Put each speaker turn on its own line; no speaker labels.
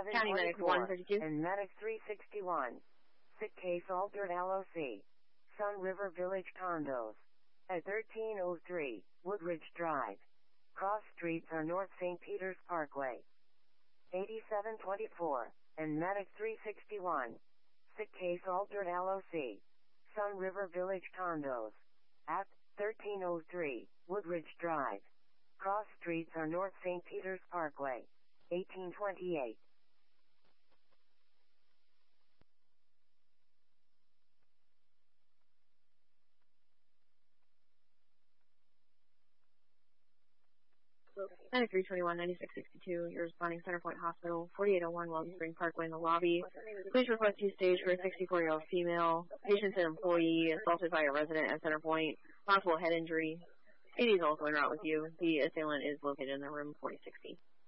County Medic 132.
and Medic 361. Sick case altered LOC. Sun River Village condos. At 1303 Woodridge Drive. Cross streets are North St. Peter's Parkway. 8724 and Medic 361. Sick case altered LOC. Sun River Village condos. At 1303 Woodridge Drive. Cross streets are North St. Peter's Parkway. 1828.
Medic 321, 9662. You're responding Centerpoint Hospital, 4801 Weldon Spring Parkway in the lobby. Please request two-stage for a 64-year-old female. Patient's an employee assaulted by a resident at Centerpoint. Possible head injury. AD is also en route with you. The assailant is located in the room 4060.